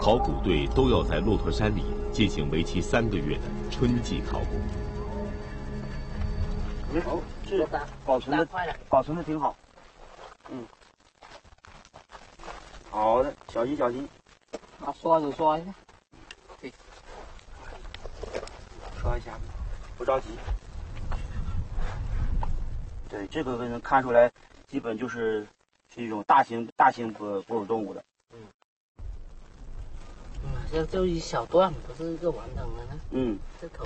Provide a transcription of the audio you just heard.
考古队都要在骆驼山里进行为期3个月的春季考古。 哦，是保存的挺好。好的，小心小心。 拿刷子刷一下。对， 刷一下，不着急。对，这个能看出来，基本是一种大型哺乳动物的。 这就一小段，不是一个完整的呢。 嗯， 这头。